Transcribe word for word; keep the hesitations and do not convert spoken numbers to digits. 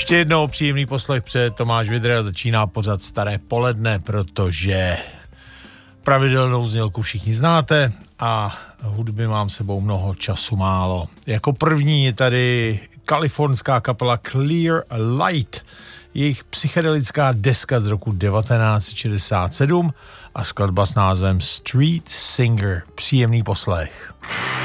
Ještě jednou příjemný poslech před Tomáš Vidra, začíná pořad Staré poledne, protože pravidelnou znělku všichni znáte a hudby mám sebou mnoho, času málo. Jako první je tady kalifornská kapela Clear Light, jejich psychedelická deska z roku devatenáct set šedesát sedm a skladba s názvem Street Singer. Příjemný poslech.